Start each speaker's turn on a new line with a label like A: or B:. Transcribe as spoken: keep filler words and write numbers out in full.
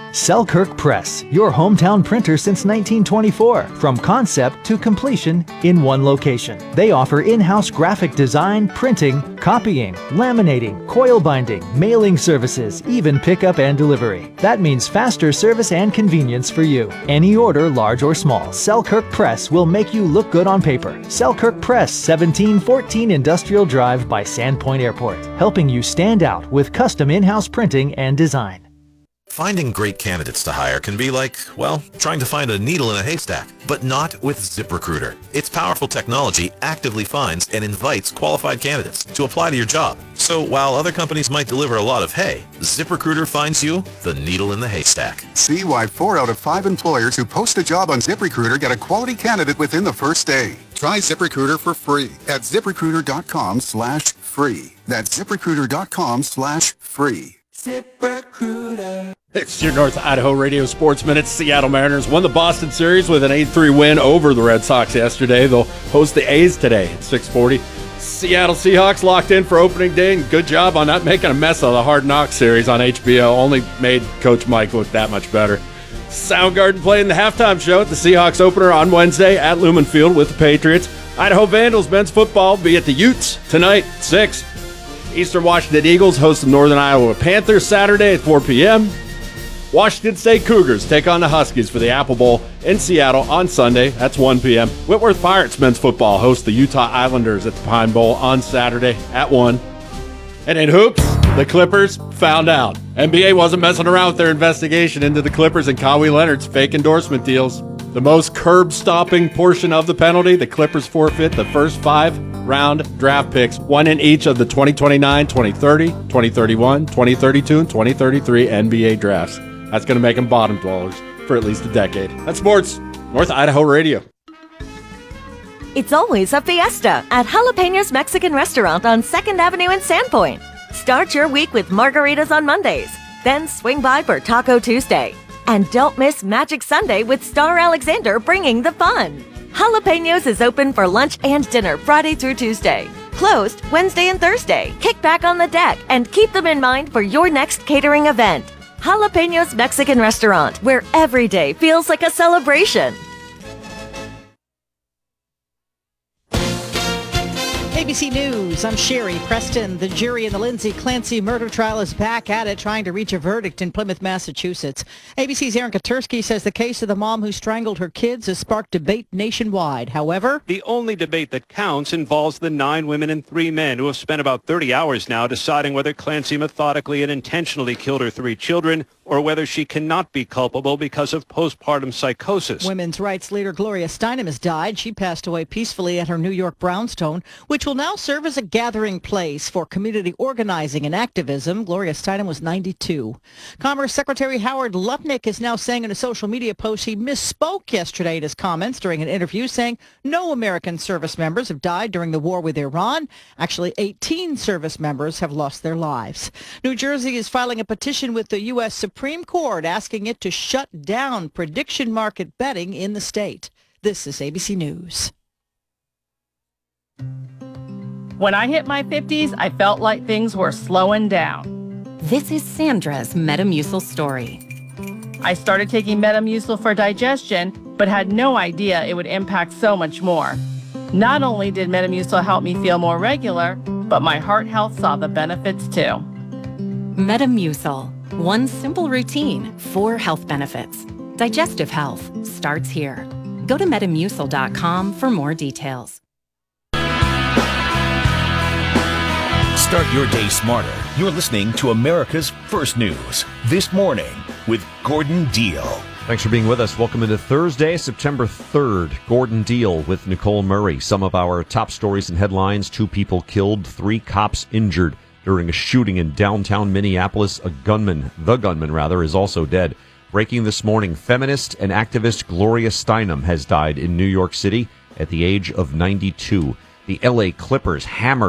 A: Selkirk Press, your hometown printer since nineteen twenty-four. From concept to completion in one location. They offer in-house graphic design, printing, copying, laminating, coil binding, mailing services, even pickup and delivery. That means faster service and convenience for you. Any order, large or small, Selkirk Press will make you look good on paper. Selkirk Press, seventeen fourteen Industrial Drive by Sandpoint Airport, helping you stand out with custom in-house printing and design.
B: Finding great candidates to hire can be like, well, trying to find a needle in a haystack, but not with ZipRecruiter. Its powerful technology actively finds and invites qualified candidates to apply to your job. So while other companies might deliver a lot of hay, ZipRecruiter finds you the needle in the haystack.
C: See why four out of five employers who post a job on ZipRecruiter get a quality candidate within the first day. Try ZipRecruiter for free at ZipRecruiter.com slash free. That's ZipRecruiter.com slash free.
D: ZipRecruiter. It's your North Idaho Radio Sports Minute. Seattle Mariners won the Boston series with an eight three win over the Red Sox yesterday. They'll host the A's today at six forty. Seattle Seahawks locked in for opening day, and good job on not making a mess of the Hard Knocks series on H B O. Only made Coach Mike look that much better. Soundgarden playing the halftime show at the Seahawks opener on Wednesday at Lumen Field with the Patriots. Idaho Vandals men's football will be at the Utes tonight at six. Eastern Washington Eagles host the Northern Iowa Panthers Saturday at four p.m. Washington State Cougars take on the Huskies for the Apple Bowl in Seattle on Sunday. That's one p.m. Whitworth Pirates men's football host the Utah Islanders at the Pine Bowl on Saturday at one. And in hoops, the Clippers found out. N B A wasn't messing around with their investigation into the Clippers and Kawhi Leonard's fake endorsement deals. The most curb-stomping portion of the penalty, the Clippers forfeit the first five round draft picks, one in each of the twenty twenty-nine, twenty thirty, twenty thirty-one, twenty thirty-two, and twenty thirty-three N B A drafts. That's going to make them bottom dwellers for at least a decade. That's sports. North Idaho Radio.
E: It's always a fiesta at Jalapenos Mexican Restaurant on second Avenue in Sandpoint. Start your week with margaritas on Mondays. Then swing by for Taco Tuesday. And don't miss Magic Sunday with Star Alexander bringing the fun. Jalapenos is open for lunch and dinner Friday through Tuesday. Closed Wednesday and Thursday. Kick back on the deck and keep them in mind for your next catering event. Jalapenos Mexican Restaurant, where every day feels like a celebration.
F: A B C News, I'm Sherry Preston. The jury in the Lindsay Clancy murder trial is back at it, trying to reach a verdict in Plymouth, Massachusetts. A B C's Aaron Katersky says the case of the mom who strangled her kids has sparked debate nationwide. However,
G: the only debate that counts involves the nine women and three men who have spent about thirty hours now deciding whether Clancy methodically and intentionally killed her three children or whether she cannot be culpable because of postpartum psychosis.
F: Women's rights leader Gloria Steinem has died. She passed away peacefully at her New York brownstone, which will now serve as a gathering place for community organizing and activism. Gloria Steinem was ninety-two. Commerce Secretary Howard Lutnick is now saying in a social media post he misspoke yesterday in his comments during an interview, saying no American service members have died during the war with Iran. Actually, eighteen service members have lost their lives. New Jersey is filing a petition with the U S Supreme Court asking it to shut down prediction market betting in the state. This is A B C News.
H: When I hit my fifties, I felt like things were slowing down.
I: This is Sandra's Metamucil story.
H: I started taking Metamucil for digestion, but had no idea it would impact so much more. Not only did Metamucil help me feel more regular, but my heart health saw the benefits too.
I: Metamucil. One simple routine, four health benefits. Digestive health starts here. Go to metamucil dot com for more details.
J: Start your day smarter. You're listening to America's First News This Morning with Gordon Deal.
K: Thanks for being with us. Welcome into Thursday, September third. Gordon Deal with Nicole Murray. Some of our top stories and headlines. Two people killed, three cops injured during a shooting in downtown Minneapolis. A gunman, the gunman rather, is also dead. Breaking this morning, feminist and activist Gloria Steinem has died in New York City at the age of ninety-two. The L A Clippers hammered